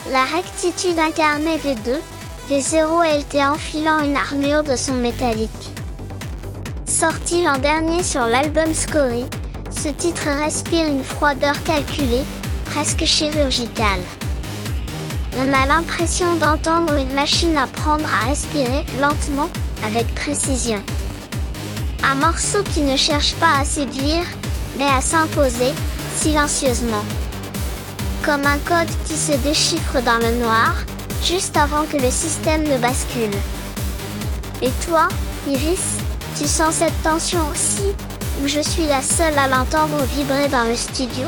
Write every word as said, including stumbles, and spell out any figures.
La rectitude incarnait V deux, V zéro L T enfilant une armure de son métallique. Sorti l'an dernier sur l'album Scorie, ce titre respire une froideur calculée, presque chirurgicale. On a l'impression d'entendre une machine apprendre à respirer lentement, avec précision. Un morceau qui ne cherche pas à séduire, mais à s'imposer, silencieusement. Comme un code qui se déchiffre dans le noir, juste avant que le système ne bascule. Et toi, Iris, tu sens cette tension aussi, ou je suis la seule à l'entendre vibrer dans le studio ?